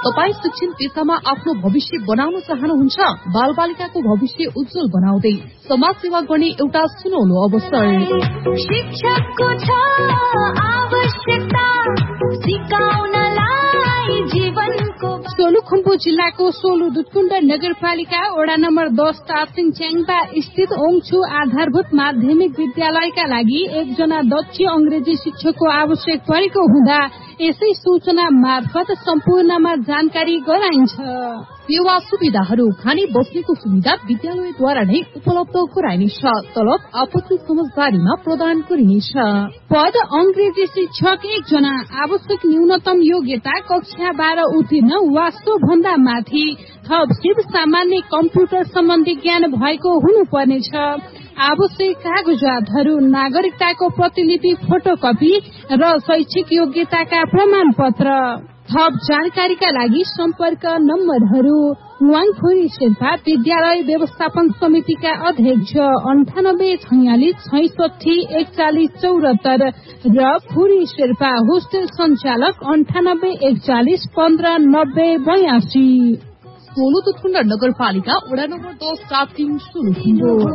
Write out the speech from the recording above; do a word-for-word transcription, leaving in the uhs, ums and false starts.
तपाईँ शिक्षण पेशामा आफ्नो भविष्य बनाउन चाहनुहुन्छ? बालबालिकाको भविष्य उज्जवल बनाउँदै समाज सेवा गर्ने एउटा सुनौलो अवसर। शिक्षकको छ आवश्यकता सिकाउनलाई जीवनको। सोलुखुम्बु जिल्लाको सोलु दुधकुण्ड नगरपालिका वडा नम्बर दस टासिङ च्याङपा स्थित ओङछु आधारभूत माध्यमिक विद्यालयका लागि एकजना दक्ष अंग्रेजी शिक्षकको आवश्यक परेको हुँदा यसै सूचना मार्फत सम्पूर्णमा जानकारी गराइन्छ। सेवा सुविधाहरू खाने बस्नेको सुविधा विद्यालयद्वारा नै उपलब्ध गराइनेछ। तलब आपत्ति समझदारीमा प्रदान गरिनेछ। पद अंग्रेजी शिक्षक एकजना। आवश्यक न्यूनतम योग्यता कक्षा बाह्र उत्तीर्ण वा सो भन्दा माथि। थप सिप सामान्य कम्प्युटर सम्बन्धी ज्ञान भएको हुनुपर्नेछ। आवश्यक कागजातहरू नागरिकताको प्रतिलिपि फोटोकपी र शैक्षिक योग्यताका प्रमाण पत्र। थप जानकारीका लागि सम्पर्क नम्बरहरू वाङखुरी शेर्पा विद्यालय व्यवस्थापन समितिका अध्यक्ष अन्ठानब्बे छयालिस छैसठी एकचालिस चौरात्तर र खुरी शेर्पा होस्टेल संचालक अन्ठानब्बे एकचालिस पन्ध्र नब्बे बयासी। सोलु दुधकुण्ड नगरपालिका वडा नम्बर दस टासिङ सोलुखुम्बु।